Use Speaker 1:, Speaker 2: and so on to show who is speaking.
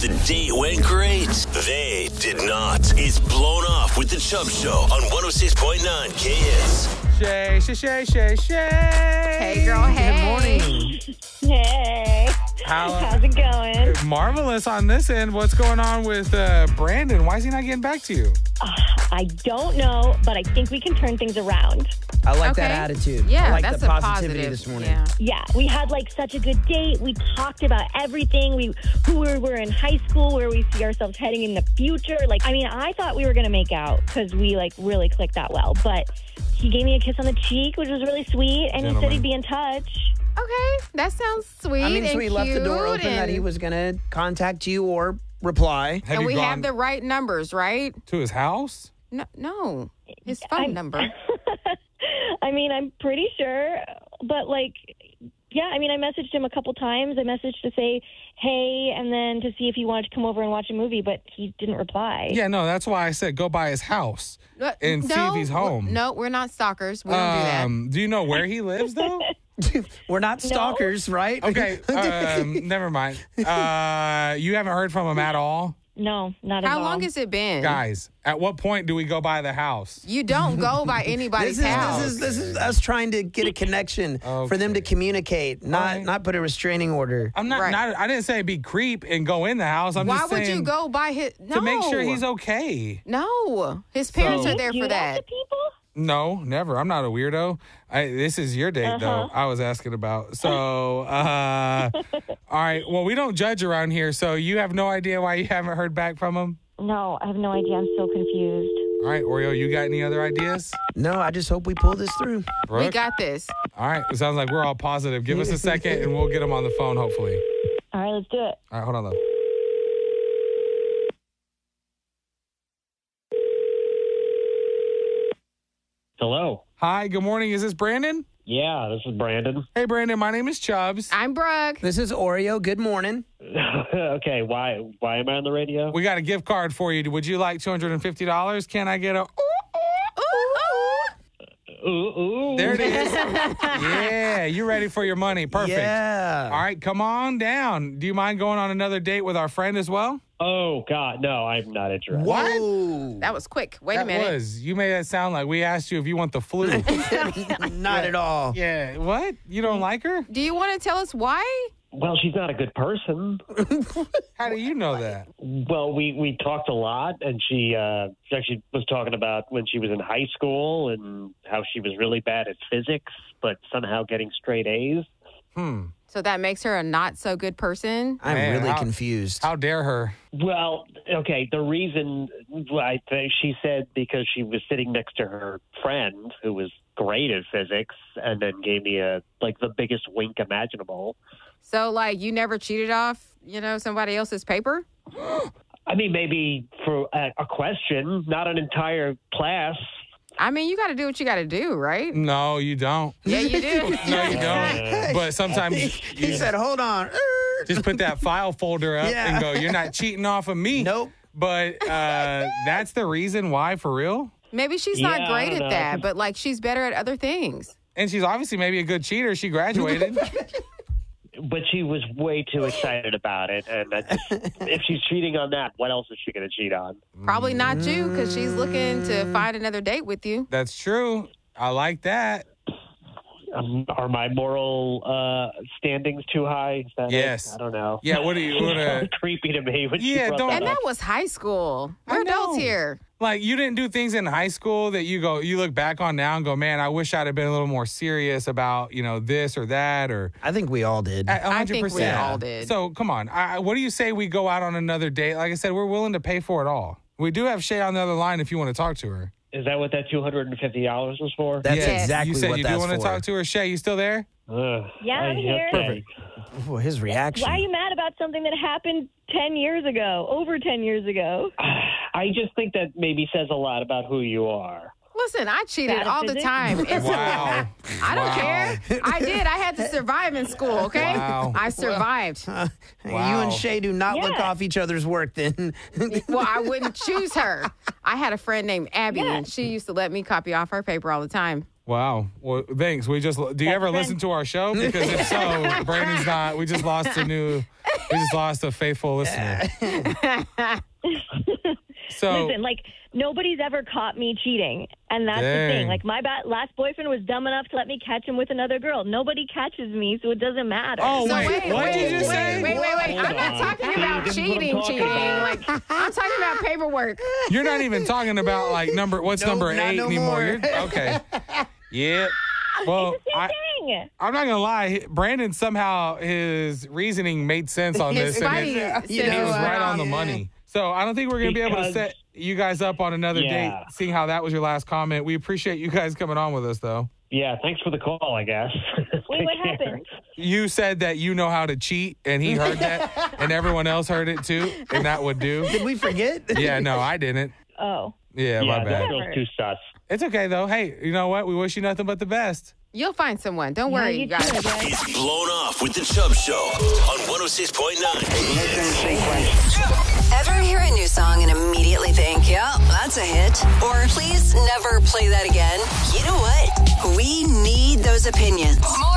Speaker 1: the date went great. They did not. It's Blown Off with the Chubb Show on 106.9 KS.
Speaker 2: Shay.
Speaker 3: Hey, girl. Hey.
Speaker 2: Good morning.
Speaker 4: Hey. How's it going?
Speaker 2: Marvelous on this end. What's going on with Brandon? Why is he not getting back to you?
Speaker 4: I don't know, but I think we can turn things around.
Speaker 5: I like that attitude.
Speaker 3: Yeah,
Speaker 5: I like
Speaker 3: that's
Speaker 5: the
Speaker 3: a
Speaker 5: positivity
Speaker 3: positive
Speaker 5: this morning.
Speaker 4: Yeah, we had like such a good date. We talked about everything. Who we were in high school, where we see ourselves heading in the future. I thought we were going to make out because we really clicked that well. But he gave me a kiss on the cheek, which was really sweet, and he said he'd be in touch.
Speaker 3: Okay, that sounds sweet.
Speaker 5: I mean, so
Speaker 3: and
Speaker 5: he left the door open that he was going to contact you or reply.
Speaker 3: And we have the right numbers, right?
Speaker 2: To his house?
Speaker 3: No, his phone number.
Speaker 4: I mean, I'm pretty sure, but I messaged him a couple times. I messaged to say, hey, and then to see if he wanted to come over and watch a movie, but he didn't reply.
Speaker 2: Yeah, no, that's why I said go by his house and see if he's home.
Speaker 3: No, we're not stalkers. We don't do that.
Speaker 2: Do you know where he lives, though?
Speaker 5: We're not stalkers, right?
Speaker 2: Okay, never mind. You haven't heard from him at all?
Speaker 4: No, not at all.
Speaker 3: How long has it been?
Speaker 2: Guys, at what point do we go by the house?
Speaker 3: You don't go by anybody's house.
Speaker 5: This is us trying to get a connection for them to communicate, not put a restraining order.
Speaker 2: I'm not. I didn't say be creep and go in the house. I'm
Speaker 3: Why
Speaker 2: just saying.
Speaker 3: would you go by his? No.
Speaker 2: To make sure he's okay.
Speaker 3: No, his parents are there
Speaker 4: Do
Speaker 3: for
Speaker 4: you
Speaker 3: that.
Speaker 4: have the people?
Speaker 2: No, never. I'm not a weirdo. This is your date, though. I was asking about. So, all right. Well, we don't judge around here, so you have no idea why you haven't heard back from him?
Speaker 4: No, I have no idea. I'm so confused.
Speaker 2: All right, Oreo, you got any other ideas?
Speaker 5: No, I just hope we pull this through.
Speaker 2: Brooke?
Speaker 3: We got this.
Speaker 2: All right. It sounds like we're all positive. Give us a second, and we'll get him on the phone, hopefully.
Speaker 4: All right, let's do it.
Speaker 2: All right, hold on, though.
Speaker 6: Hello.
Speaker 2: Hi, good morning. Is this Brandon?
Speaker 6: Yeah, this is Brandon.
Speaker 2: Hey, Brandon. My name is Chubbs.
Speaker 3: I'm Brooke.
Speaker 5: This is Oreo. Good morning.
Speaker 6: Okay, why am I on the radio?
Speaker 2: We got a gift card for you. Would you like $250? Can I get a...
Speaker 6: Ooh.
Speaker 2: There it is. Yeah, you ready for your money. Perfect.
Speaker 5: Yeah.
Speaker 2: All right, come on down. Do you mind going on another date with our friend as well?
Speaker 6: Oh, God, no, I'm not interested.
Speaker 5: Whoa.
Speaker 3: That was quick. Wait a minute.
Speaker 2: You made that sound like we asked you if you want the flu.
Speaker 5: Not at all.
Speaker 2: Yeah, what? You don't like her?
Speaker 3: Do you want to tell us why?
Speaker 6: Well, she's not a good person.
Speaker 2: How do you know that?
Speaker 6: Well, we talked a lot, and she actually was talking about when she was in high school and how she was really bad at physics, but somehow getting straight A's.
Speaker 3: So that makes her a not so good person?
Speaker 5: I'm
Speaker 2: Man,
Speaker 5: really
Speaker 2: how-
Speaker 5: confused.
Speaker 2: How dare her?
Speaker 6: Well, okay, the reason I think she said because she was sitting next to her friend who was great at physics and then gave me the biggest wink imaginable.
Speaker 3: So, you never cheated off, somebody else's paper?
Speaker 6: I mean, maybe for a question, not an entire class.
Speaker 3: I mean, you got to do what you got to do, right?
Speaker 2: No, you don't.
Speaker 3: Yeah, you do.
Speaker 2: No, you don't. But sometimes
Speaker 5: He said, hold on.
Speaker 2: just put that file folder up
Speaker 5: Yeah.
Speaker 2: and go, you're not cheating off of me.
Speaker 5: Nope.
Speaker 2: But that's the reason why, for real?
Speaker 3: Maybe she's
Speaker 6: Yeah,
Speaker 3: not
Speaker 6: I
Speaker 3: great
Speaker 6: don't
Speaker 3: at
Speaker 6: know.
Speaker 3: that, but she's better at other things.
Speaker 2: And she's obviously maybe a good cheater. She graduated.
Speaker 6: But she was way too excited about it. And if she's cheating on that, what else is she going to cheat on?
Speaker 3: Probably not you, because she's looking to find another date with you.
Speaker 2: That's true. I like that.
Speaker 6: Are my moral standings too high? Is that
Speaker 2: Yes.
Speaker 6: it? I don't know.
Speaker 2: Yeah, what do you want
Speaker 6: Sounds
Speaker 2: to...
Speaker 6: creepy to me when she
Speaker 2: Yeah,
Speaker 6: brought
Speaker 2: don't-
Speaker 6: that
Speaker 3: And
Speaker 6: up.
Speaker 3: that was high school.
Speaker 2: I
Speaker 3: We're adults
Speaker 2: know.
Speaker 3: here.
Speaker 2: You didn't do things in high school that you look back on now and go, man, I wish I'd have been a little more serious about, this or that or...
Speaker 5: I think we all did.
Speaker 2: 100%.
Speaker 3: I think we all did.
Speaker 2: So, come on. What do you say we go out on another date? Like I said, we're willing to pay for it all. We do have Shay on the other line if you want to talk to her.
Speaker 6: Is that what that $250 was for?
Speaker 5: That's
Speaker 3: Yes.
Speaker 5: exactly
Speaker 2: You said
Speaker 5: what
Speaker 2: you
Speaker 5: that's
Speaker 2: do want to
Speaker 5: for.
Speaker 2: talk to her. Shay, you still there?
Speaker 4: Yeah, I'm here.
Speaker 6: Perfect.
Speaker 5: Ooh, his reaction.
Speaker 4: Why are you mad about something that happened 10 years ago, over 10 years ago?
Speaker 6: I just think that maybe says a lot about who you are.
Speaker 3: Listen, I cheated
Speaker 4: Bad at
Speaker 3: all the
Speaker 4: physics?
Speaker 3: time. It's
Speaker 2: Wow.
Speaker 3: I don't
Speaker 2: Wow.
Speaker 3: care. I did. I had to survive in school, okay?
Speaker 2: Wow.
Speaker 3: I survived.
Speaker 5: You
Speaker 2: Wow.
Speaker 5: and Shay do not look
Speaker 4: Yeah.
Speaker 5: off each other's work then.
Speaker 3: Well, I wouldn't choose her. I had a friend named Abby,
Speaker 4: Yeah.
Speaker 3: and she used to let me copy off her paper all the time.
Speaker 2: Wow. Well, thanks. Do you ever listen to our show? Because if so, Brandon's not. We just lost a new We just lost a faithful listener. So
Speaker 4: Listen, like, nobody's ever caught me cheating. And that's the thing. Like, my last boyfriend was dumb enough to let me catch him with another girl. Nobody catches me, so it doesn't matter.
Speaker 2: Oh,
Speaker 3: So
Speaker 2: wait. What did you just say?
Speaker 3: Wait. I'm not talking about cheating. Like, I'm talking about paperwork.
Speaker 2: You're not even talking about, like, number 8 anymore.
Speaker 5: more.
Speaker 2: Okay. Yeah. Well,
Speaker 4: Dang.
Speaker 2: I'm not going to lie. Brandon, somehow, his reasoning made sense on this. And
Speaker 3: Funny.
Speaker 2: he was right on the money. So I don't think we're going to be able to set you guys up on another date, seeing how that was your last comment. We appreciate you guys coming on with us, though.
Speaker 6: Yeah, thanks for the call, I guess.
Speaker 4: Wait, what happened?
Speaker 2: You said that you know how to cheat, and he heard that, and everyone else heard it, too, and that would do.
Speaker 5: Did we forget?
Speaker 2: Yeah, no, I didn't.
Speaker 4: Oh.
Speaker 2: Yeah, my bad.
Speaker 6: That feels too sus.
Speaker 2: It's okay, though. Hey, you know what? We wish you nothing but the best.
Speaker 3: You'll find someone. Don't worry, you guys.
Speaker 1: It's Blown Off with the Chubb Show on 106.9.
Speaker 7: Ever hear a new song and immediately think, yeah, that's a hit? Or please never play that again? You know what? We need those opinions. More